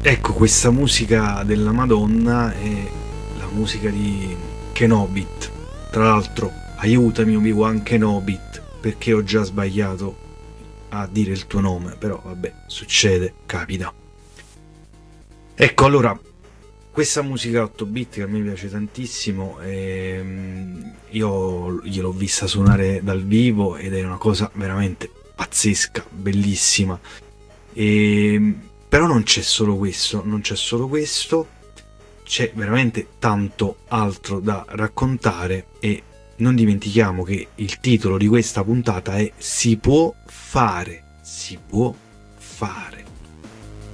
Ecco, questa musica della Madonna è la musica di Kenobit. Tra l'altro, aiutami Obi-Wan Kenobit, perché ho già sbagliato a dire il tuo nome, però vabbè, succede, capita. Ecco, allora, questa musica 8 bit che a me piace tantissimo, io gliel'ho vista suonare dal vivo ed è una cosa veramente pazzesca, bellissima. Però non c'è solo questo, non c'è solo questo, c'è veramente tanto altro da raccontare e non dimentichiamo che il titolo di questa puntata è Si può fare, si può fare.